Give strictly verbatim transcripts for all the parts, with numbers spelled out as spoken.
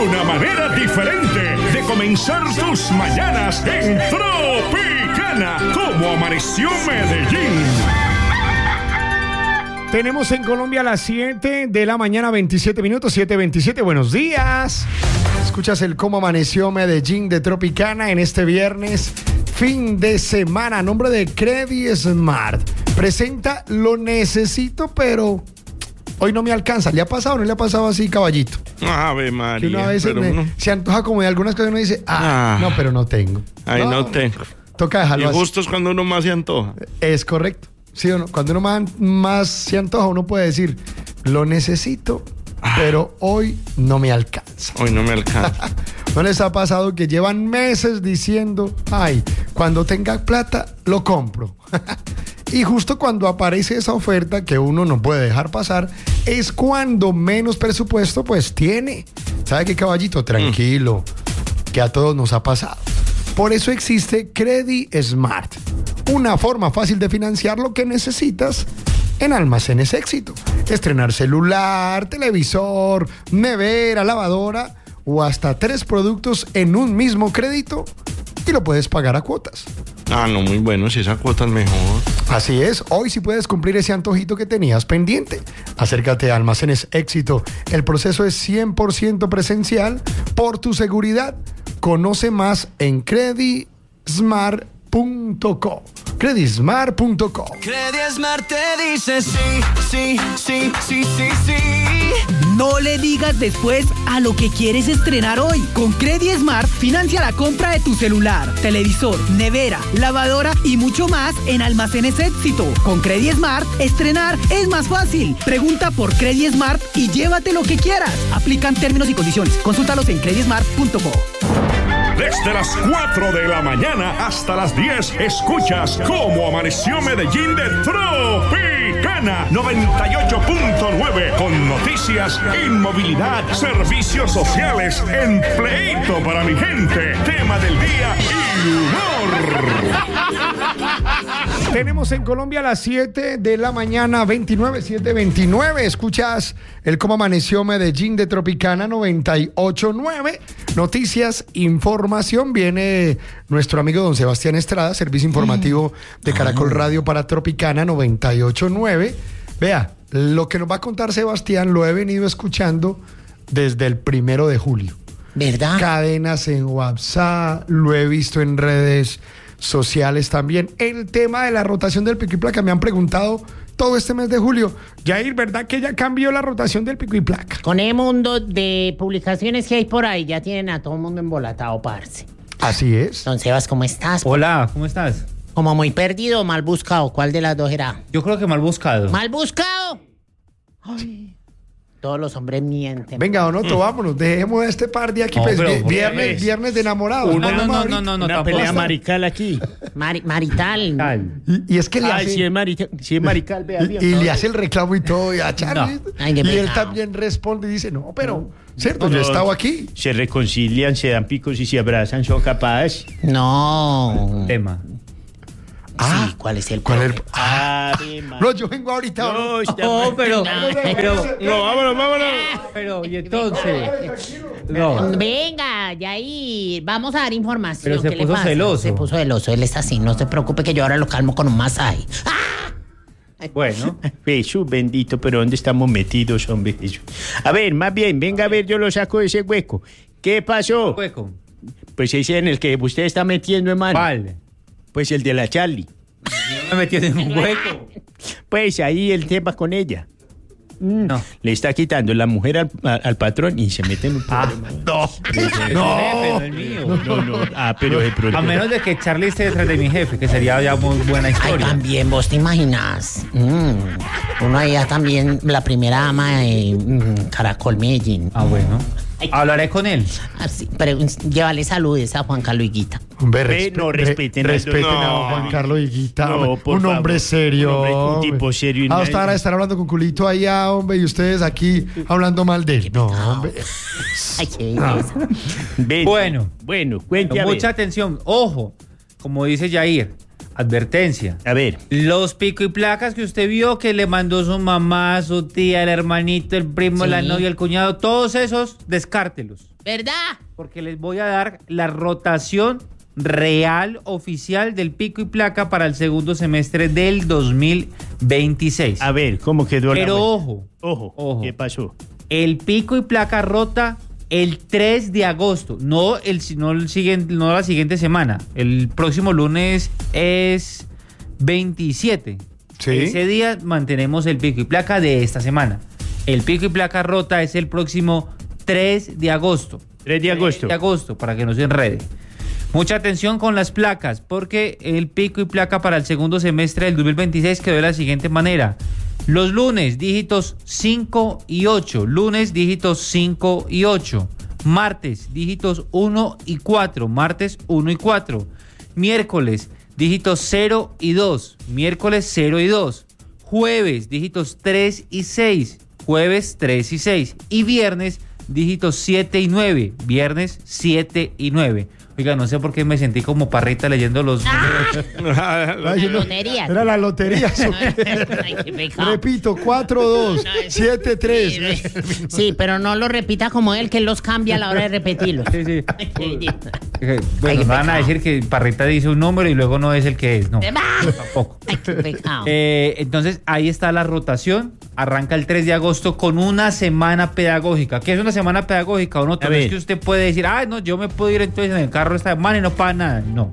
una manera diferente de comenzar tus mañanas en Tropicana. ¿Cómo amaneció Medellín? Tenemos en Colombia las siete de la mañana, veintisiete minutos, siete veintisiete. Buenos días. Escuchas el Cómo Amaneció Medellín de Tropicana en este viernes, fin de semana. A nombre de Credit Smart. Presenta Lo Necesito, pero hoy no me alcanza. ¿Le ha pasado o no le ha pasado así, caballito? Ave María. Que una vez pero me, no. se antoja como de algunas cosas y uno dice, ah, Ah. no, pero no tengo. Ay, no, tengo. Toca dejarlo Y así. justo es cuando uno más se antoja. Es correcto. ¿Sí o no? Cuando uno más, más se antoja, uno puede decir, lo necesito, pero hoy no me alcanza. Hoy no me alcanza. ¿No les ha pasado que llevan meses diciendo, ay, cuando tenga plata, lo compro? Y justo cuando aparece esa oferta que uno no puede dejar pasar, es cuando menos presupuesto pues tiene. ¿Sabe qué, caballito? Tranquilo, que a todos nos ha pasado. Por eso existe Credit Smart, una forma fácil de financiar lo que necesitas en Almacenes Éxito. Estrenar celular, televisor, nevera, lavadora o hasta tres productos en un mismo crédito y lo puedes pagar a cuotas. Ah, no, muy bueno, si esa cuota es mejor. Así es, hoy sí puedes cumplir ese antojito que tenías pendiente. Acércate a Almacenes Éxito. El proceso es cien por ciento presencial. Por tu seguridad, conoce más en credit smart punto co. credit smart punto co. Credit Smart te dice sí, sí, sí, sí, sí, sí. No le digas después a lo que quieres estrenar hoy. Con Credit Smart, financia la compra de tu celular, televisor, nevera, lavadora y mucho más en Almacenes Éxito. Con Credit Smart, estrenar es más fácil. Pregunta por Credit Smart y llévate lo que quieras. Aplican términos y condiciones. Consúltalos en credit smart punto co. Desde las cuatro de la mañana hasta las diez, escuchas Cómo Amaneció Medellín de Tropicana noventa y ocho punto nueve, con noticias, inmovilidad, servicios sociales, empleito para mi gente, tema del día y humor. Tenemos en Colombia las siete de la mañana, veintinueve, siete veintinueve. Escuchas el Cómo Amaneció Medellín de Tropicana noventa y ocho punto nueve. Noticias, información. Viene nuestro amigo don Sebastián Estrada, servicio informativo de Caracol Radio para Tropicana noventa y ocho punto nueve. Vea, lo que nos va a contar Sebastián lo he venido escuchando desde el primero de julio. ¿Verdad? Cadenas en WhatsApp, lo he visto en redes sociales también. El tema de la rotación del pico y placa, me han preguntado todo este mes de julio. Jair, ¿verdad que ya cambió la rotación del pico y placa? Con el mundo de publicaciones que hay por ahí, ya tienen a todo el mundo embolatado, parce. Así es. Don Sebas, ¿cómo estás? Hola, ¿cómo estás? Como muy perdido o mal buscado. ¿Cuál de las dos era? Yo creo que mal buscado. ¿Mal buscado? Ay, todos los hombres mienten. Venga, Donoto, vámonos, dejemos este par de aquí, No, pues, pero, vi- viernes, pues, viernes de enamorados. No, no, Vamos no, ahorita. no, no, no, Una tampoco. pelea marical aquí. Mari- marital. Tal. Y, y es que le Ay, hace, si es marical, si es marical, vea y, bien. y le hace el reclamo y todo, y a Charlie. Ay, qué y él pecado. también responde y dice, no, pero, cierto, No, yo he no, estado aquí. Se reconcilian, se dan picos y se abrazan, son capaces. No. Tema. Ah, Sí, ¿cuál es el ¿cuál es el- problema? Ave María. No, yo vengo ahorita. No, ¿no? está Oh, mal. pero, pero, No, vámonos, vámonos. pero, y entonces. No. Venga, Yair, vamos a dar información. Pero se ¿Qué le puso pasa? celoso. Se puso celoso, él está así, no se preocupe que yo ahora lo calmo con un masaje. Bueno. Jesús bendito, pero ¿dónde estamos metidos, hombre? Jesús? A ver, más bien, venga a ver, yo lo saco de ese hueco. ¿Qué pasó? Hueco. Pues ese en el que usted está metiendo, hermano. ¿Cuál? Pues el de la Charlie. No me metí en un hueco. Pues ahí el tema con ella. No. Le está quitando la mujer al, a- al patrón y se mete en un Ah, problema. No, Jefe, no es mío. No, no. Ah, pero el problema. A menos de que Charlie esté detrás de mi jefe, que sería ya muy buena Ay, historia. también, vos te imaginas. Mm, uno ahí ya también, la primera ama de mm, Caracol Medellín. Ah, bueno. Hablaré con él. Así, pero mm, llévale saludes a Juan Carlos Higuita. Hombre, Ve, respe- no, re- respeten a- respeten a no. Juan Carlos Higuita, No, hombre. por un hombre favor. serio. Un hombre- un hombre. tipo serio y Ah, nadie- hasta ahora estar hablando con culito allá, hombre, y ustedes aquí hablando mal de él. No, hombre. Ay, qué belleza. Ven. Bueno. Bueno, cuente Con a ver. mucha atención. Ojo, como dice Yair, advertencia. A ver. Los pico y placas que usted vio que le mandó su mamá, su tía, el hermanito, el primo, Sí. la novia, el cuñado, todos esos, descártelos. ¿Verdad? Porque les voy a dar la rotación real oficial del pico y placa para el segundo semestre del dos mil veintiséis. A ver, ¿cómo quedó la Pero vuelta? ojo, Ojo, ojo. ¿qué pasó? El pico y placa rota el tres de agosto, no, el, no, el siguiente, no la siguiente semana. El próximo lunes es veintisiete. Sí. Ese día mantenemos el pico y placa de esta semana. El pico y placa rota es el próximo tres de agosto. tres de agosto. tres de agosto, para que no se enrede. Mucha atención con las placas, porque el pico y placa para el segundo semestre del dos mil veintiséis quedó de la siguiente manera. Los lunes, dígitos cinco y ocho. Lunes, dígitos cinco y ocho. Martes, dígitos uno y cuatro. Martes, uno y cuatro. Miércoles, dígitos cero y dos. Miércoles, cero y dos. Jueves, dígitos tres y seis. Jueves, tres y seis. Y viernes, dígitos siete y nueve. Viernes, siete y nueve. Oiga, no sé por qué me sentí como Parrita leyendo los... Ay, no, lotería. Era la lotería. Ay, qué pecado. Repito, cuatro dos, siete tres. Sí, pero no lo repita como él, que él los cambia a la hora de repetirlos. Sí, sí. Ay, Eh, Bueno, qué van a pecado. decir que Parrita dice un número y luego no es el que es. No, tampoco. qué pecado. Eh, entonces, ahí está la rotación. Arranca el tres de agosto con una semana pedagógica. ¿Qué es una semana pedagógica? O no, A no ver. es que usted puede decir, ah, no, yo me puedo ir entonces en el carro esta semana y no paga nada. No.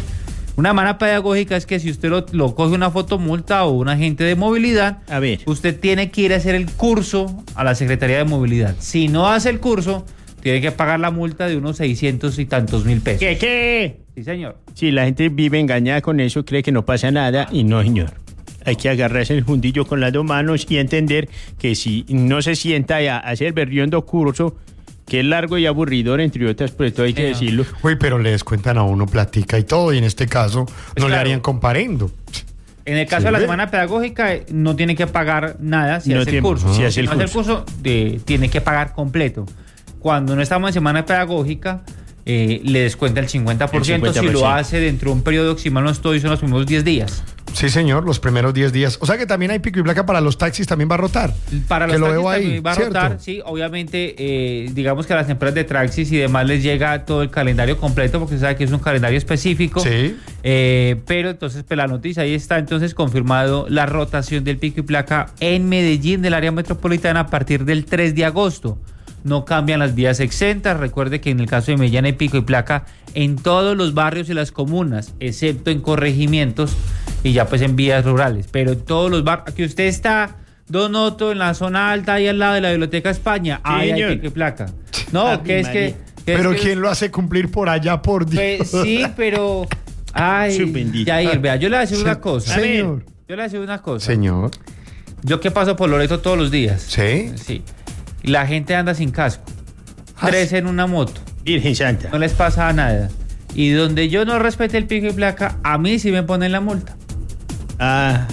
Una semana pedagógica es que si usted lo, lo coge una fotomulta o un agente de movilidad, A ver. usted tiene que ir a hacer el curso a la Secretaría de Movilidad. Si no hace el curso, tiene que pagar la multa de unos seiscientos y tantos mil pesos. ¿Qué, qué? Sí, señor. Sí, la gente vive engañada con eso, cree que no pasa nada y no, señor. Hay que agarrarse el fundillo con las dos manos y entender que si no se sienta a hacer el berriondo curso, que es largo y aburridor, entre otras, pues todo hay que Sí, no. decirlo. Uy, pero le descuentan a uno platica y todo, y en este caso no le claro. harían comparendo. En el caso de la Sirve. semana pedagógica, eh, no tiene que pagar nada si No hace el tiene- curso. si hace el no hace el curso, eh, tiene que pagar completo. Cuando no estamos en semana pedagógica, eh, le descuenta el cincuenta por ciento El cincuenta por si ciento. lo hace dentro de un periodo, si mal no estoy, son los primeros diez días. Sí, señor, los primeros diez días. O sea que también hay pico y placa para los taxis, también va a rotar. Para que los lo taxis veo ahí, también va a ¿cierto? rotar, sí, obviamente, eh, digamos que a las empresas de taxis y demás les llega todo el calendario completo, porque se sabe que es un calendario específico. Sí. Eh, pero entonces, pues la noticia ahí está entonces confirmado la rotación del pico y placa en Medellín del área metropolitana a partir del tres de agosto. No cambian las vías exentas. Recuerde que en el caso de Medellín hay pico y placa en todos los barrios y las comunas, excepto en corregimientos y ya pues en vías rurales. Pero en todos los barrios, aquí usted está, Don Otto, en la zona alta, ahí al lado de la Biblioteca España, ahí hay señor. pico y placa. No, Ave que es que... María. que es Pero que- ¿quién lo hace cumplir por allá, por Dios? pues, sí, pero... Ay, Su bendito. Yair, vea, yo le voy a decir Se- una cosa. A ver. Señor. Yo le voy a decir una cosa. Señor. Yo que paso por Loreto todos los días. ¿Sí? Sí. Y la gente anda sin casco. Ah, Tres en una moto. Virgen Santa. No les pasa nada. Y donde yo no respete el pico y placa, a mí sí me ponen la multa. Ah,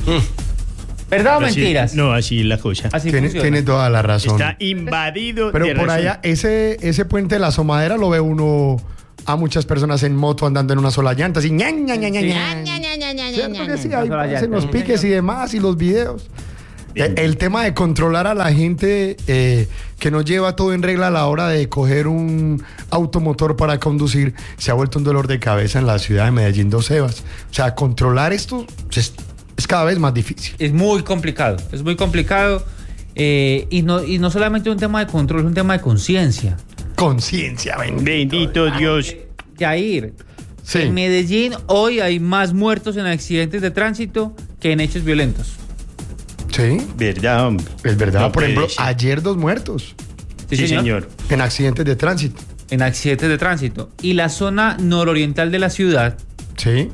¿Verdad o así- mentiras? No, así es la cosa. Así Tiene, funciona. tiene toda la razón. Está invadido Pero de por razón. allá, ese, ese puente de la Asomadera lo ve uno a muchas personas en moto andando en una sola llanta, así ña, ña, ña, ña, Sí. ña. Ña, ña, ña, ña, ¿Cierto ña, que ña, sí? ña. Ahí Una sola hacen llanta. los piques y demás y los videos. Eh, El tema de controlar a la gente eh, que no lleva todo en regla a la hora de coger un automotor para conducir se ha vuelto un dolor de cabeza en la ciudad de Medellín, Dos Sebas. O sea, controlar esto es, es cada vez más difícil. Es muy complicado. Es muy complicado. eh, y, no, y no solamente un tema de control, es un tema de conciencia. Conciencia, bendito. Bendito Dios. Yair, Sí. en Medellín hoy hay más muertos en accidentes de tránsito que en hechos violentos. Sí, ¿Verdad, hombre? es verdad. No Por puede ejemplo, ser. ayer dos muertos Sí, señor. en accidentes de tránsito. En accidentes de tránsito. Y la zona nororiental de la ciudad, Sí.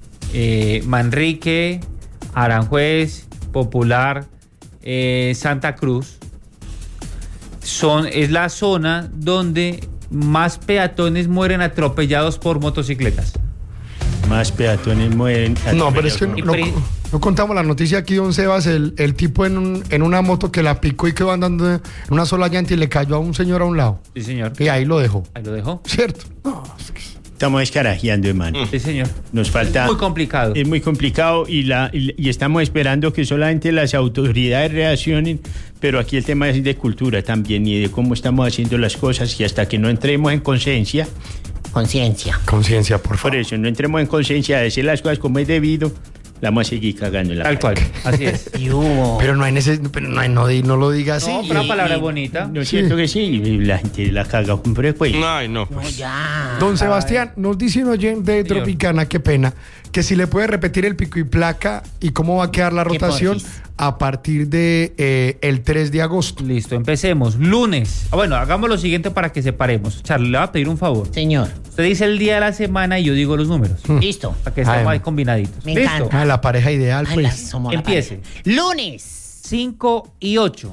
eh, Manrique, Aranjuez, Popular, eh, Santa Cruz, son, es la zona donde más peatones mueren atropellados por motocicletas. Más peatones mueren. No, pero es que no, Y no- pri- no contamos la noticia aquí, don Sebas, el, el tipo en, un- en una moto que la picó y quedó andando en una sola llanta y le cayó a un señor a un lado. Sí, señor. Y ahí lo dejó. Ahí lo dejó. ¿Cierto? No, es que- Estamos escarajeando, hermano. Sí, señor. Nos falta... Muy complicado. Es muy complicado y, la, y, y estamos esperando que solamente las autoridades reaccionen, pero aquí el tema es de cultura también y de cómo estamos haciendo las cosas y hasta que no entremos en conciencia, Conciencia. Conciencia, por por favor. eso no entremos en conciencia de decir las cosas como es debido, la vamos a seguir cagando en la Tal cual. práctica. Así es. Y hubo. Pero no hay necesidad, pero no, hay, no, di- no lo diga así. No, pero una palabra bonita. ¿No es cierto que sí? Y la gente la caga con frecuencia. Ay, no, No, pues. ya. Don Sebastián, nos dice un oyente de Señor. Tropicana, qué pena, que si le puede repetir el pico y placa y cómo va a quedar la Qué rotación porfis. a partir de eh, el tres de agosto. Listo, empecemos. Lunes. Ah, bueno, hagamos lo siguiente para que separemos. Charlie, le voy a pedir un favor. Señor. Usted dice el día de la semana y yo digo los números. Listo. Para que estemos Ay, ahí combinaditos. Me Listo. encanta. Ah, la pareja ideal, Ay, la- pues. somos la Empiece. pareja. Lunes. cinco y ocho.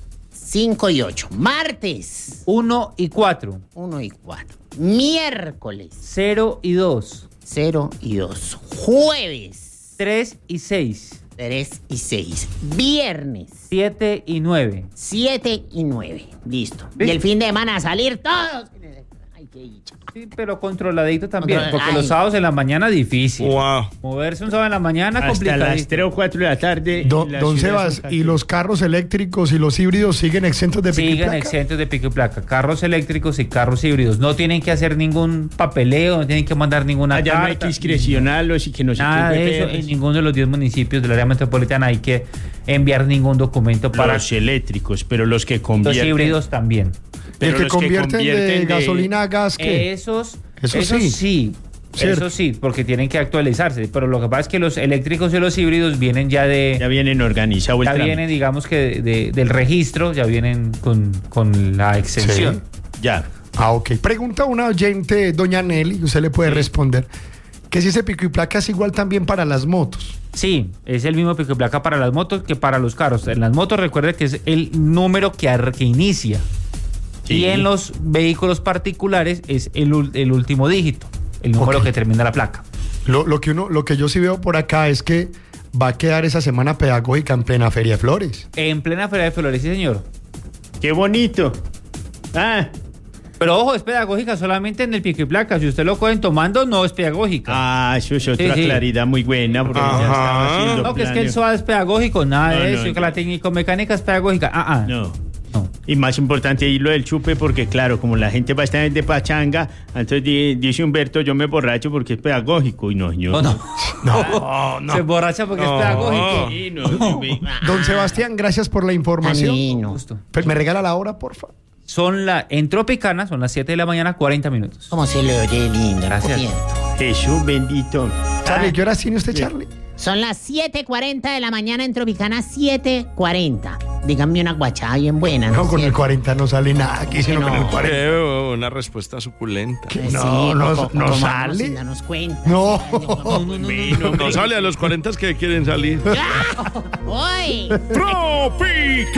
cinco y ocho. Martes. uno y cuatro. uno y cuatro. Miércoles. cero y dos. cero y dos. Jueves. tres y seis. tres y seis. Viernes. siete y nueve. siete y nueve. Listo. ¿Sí? Y el fin de semana a salir todos. Ay, qué dicha. Sí, pero controladito también. Control- Porque Ay. los sábados en la mañana difícil. Wow. Moverse un sábado en la mañana Hasta las complicadito. tres o cuatro de la tarde. Don, las don ciudades Sebas, son ¿y los carros eléctricos y los híbridos siguen exentos de pico y Siguen placa? exentos de pico y placa. Carros eléctricos y carros híbridos. No tienen que hacer ningún papeleo, no tienen que mandar ninguna Allá no hay carta. que discrecionarlos y que no se Nada quede de eso. P R. En ninguno de los diez municipios del área metropolitana hay que enviar ningún documento para Los eléctricos, pero los que los convierten. híbridos también. ¿Y pero el que los convierten de convierten gasolina a gas qué? Esos, Eso eso sí. sí. Cierto. Eso sí, porque tienen que actualizarse. Pero lo que pasa es que los eléctricos y los híbridos vienen ya de. Ya vienen organizados el Ya trámite. vienen, digamos que de- de- del registro, ya vienen con, con la exención. Ya. Ah, ok. Pregunta una oyente, doña Nelly, usted le puede responder, que si ese pico y placa es igual también para las motos. Sí, es el mismo pico y placa para las motos que para los carros. En las motos recuerde que es el número que, ar- que inicia. Sí. Y en los vehículos particulares es el, ul- el último dígito, el número Ok. que termina la placa. Lo, lo que uno, lo que yo sí veo por acá es que va a quedar esa semana pedagógica en plena Feria de Flores. En plena Feria de Flores, sí, señor. Qué bonito. Ah, Pero ojo, es pedagógica solamente en el pico y placa. Si usted lo cogen tomando, no es pedagógica. ah, eso es otra Sí, sí. claridad muy buena. Porque ya Ajá. estaba haciendo no, que es que el planes. S O A es pedagógico, nada No, de no, eso. no. Que la técnico-mecánica es pedagógica. Ah, ah. No. No. Y más importante ahí lo del chupe, porque claro, como la gente va a estar de pachanga, entonces di- dice Humberto, yo me borracho porque es pedagógico. Y no, yo. No, no. No, no. Se emborracha porque No. es pedagógico. Sí, no, sí, Don Sebastián, gracias por la información. Anino. Gusto. Pero ¿me regala la hora, porfa? Son la, en Tropicana, son las siete de la mañana, cuarenta minutos. ¿Cómo se le oye lindo? Gracias. comiendo? Jesús bendito. Charlie, ¿qué horas tiene usted, Charlie? Son las siete cuarenta de la mañana en Tropicana, siete cuarenta. Díganme una guachada bien buena, ¿no? No, con el ¿Cierto? cuarenta no sale nada aquí, sino No. con el cuarenta. Qué una respuesta suculenta. ¿Qué? Pues No, sí, no, co- no comamos sale. sin darnos cuenta. No. No sale a los cuarenta que quieren salir. ¡Hoy! Tropic